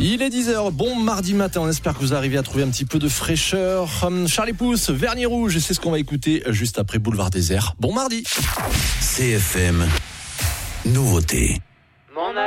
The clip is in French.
Il est 10h, bon mardi matin, on espère que vous arrivez à trouver un petit peu de fraîcheur. Charlie Pouce, Vernis Rouge, et c'est ce qu'on va écouter juste après Boulevard Désert. Bon mardi. CFM, nouveauté.